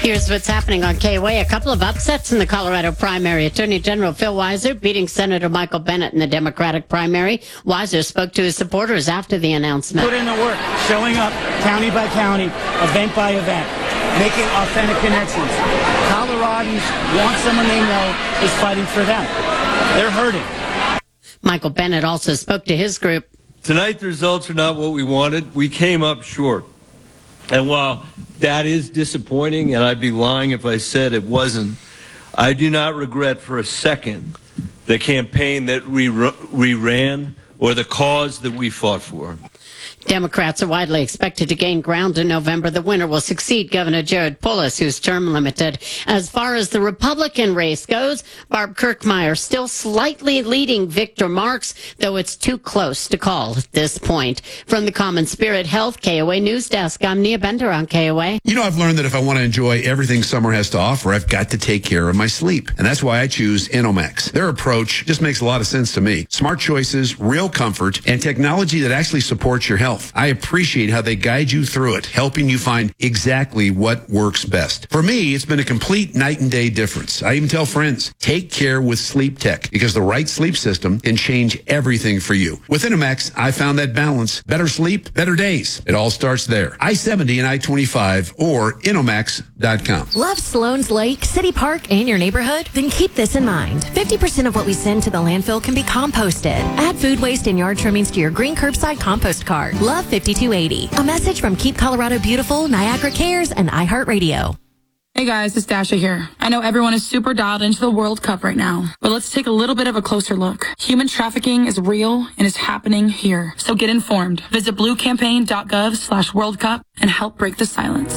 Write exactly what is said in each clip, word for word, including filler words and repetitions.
Here's what's happening on K O A. A couple of upsets in the Colorado primary. Attorney General Phil Weiser beating Senator Michael Bennet in the Democratic primary. Weiser spoke to his supporters after the announcement. Put in the work, showing up county by county, event by event, making authentic connections. Coloradans want someone they know is fighting for them. They're hurting. Michael Bennet also spoke to his group. Tonight, the results are not what we wanted. We came up short. And while that is disappointing, and I'd be lying if I said it wasn't, I do not regret for a second the campaign that we, we ran or the cause that we fought for. Democrats are widely expected to gain ground in November. The winner will succeed Governor Jared Polis, who's term limited. As far as the Republican race goes, Barb Kirkmeyer still slightly leading Victor Marks, though it's too close to call at this point. From the Common Spirit Health K O A News Desk, I'm Nia Bender on K O A. You know, I've learned that if I want to enjoy everything summer has to offer, I've got to take care of my sleep. And that's why I choose Inomax. Their approach just makes a lot of sense to me. Smart choices, real comfort, and technology that actually supports your health. I appreciate how they guide you through it, helping you find exactly what works best. For me, it's been a complete night and day difference. I even tell friends, take care with Sleep Tech, because the right sleep system can change everything for you. With Inomax, I found that balance. Better sleep, better days. It all starts there. I seventy and I twenty-five or Inomax dot com. Love Sloan's Lake, City Park, and your neighborhood? Then keep this in mind. fifty percent of what we send to the landfill can be composted. Add food waste and yard trimmings to your green curbside compost card. Love fifty-two eighty. A message from Keep Colorado Beautiful, Niagara Cares, and iHeartRadio. Hey guys, it's Dasha here. I know everyone is super dialed into the World Cup right now, but let's take a little bit of a closer look. Human trafficking is real and is happening here. So get informed. Visit bluecampaign.gov slash World Cup and help break the silence.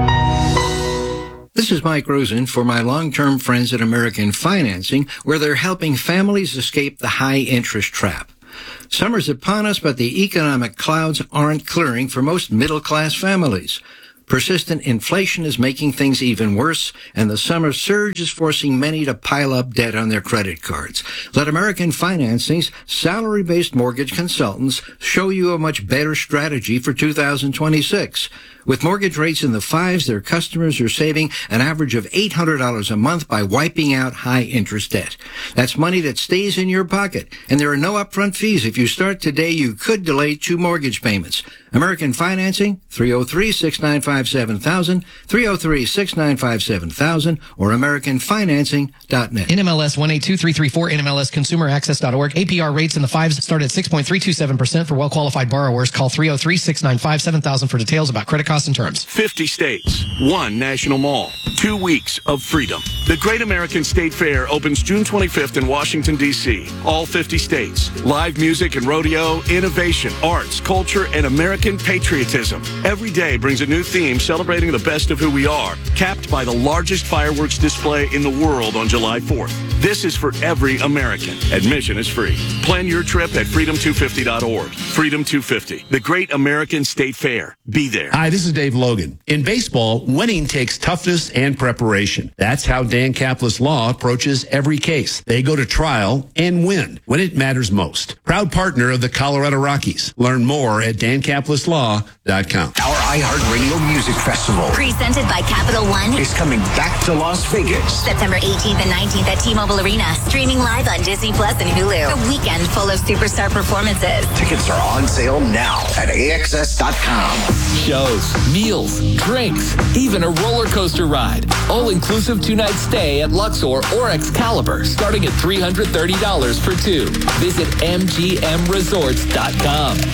This is Mike Rosen for my long-term friends at American Financing, where they're helping families escape the high-interest trap. Summer's upon us, but the economic clouds aren't clearing for most middle-class families. Persistent inflation is making things even worse, and the summer surge is forcing many to pile up debt on their credit cards. Let American Financing's salary-based mortgage consultants show you a much better strategy for two thousand twenty-six. With mortgage rates in the fives, their customers are saving an average of eight hundred dollars a month by wiping out high-interest debt. That's money that stays in your pocket, and there are no upfront fees. If you start today, you could delay two mortgage payments. American Financing, three oh three, six nine five, seven thousand, three oh three, six nine five, seven thousand, or american financing dot net. N M L S one eight two three three four, N M L S consumer access dot org. A P R rates in the fives start at six point three two seven percent for well-qualified borrowers. Call three oh three, six nine five, seven thousand for details about credit costs and terms. fifty states, one national mall, two weeks of freedom. The Great American State Fair opens June twenty-fifth in Washington, D C All fifty states. Live music and rodeo, innovation, arts, culture, and American patriotism. Every day brings a new theme celebrating the best of who we are, capped by the largest fireworks display in the world on July fourth. This is for every American. Admission is free. Plan your trip at freedom two fifty dot org. Freedom two fifty, the Great American State Fair. Be there. Hi, this is Dave Logan. In baseball, winning takes toughness and preparation. That's how Dan Caplis Law approaches every case. They go to trial and win when it matters most. Proud partner of the Colorado Rockies. Learn more at dan caplis law dot com. Our iHeartRadio Music Festival, presented by Capital One, is coming back to Las Vegas. September eighteenth and nineteenth at T-Mobile Arena. Streaming live on Disney Plus and Hulu. A weekend full of superstar performances. Tickets are on sale now at A X S dot com. Shows, meals, drinks, even a roller coaster ride. All-inclusive two-night stay at Luxor or Excalibur, starting at three hundred thirty dollars for two. Visit M G M resorts dot com.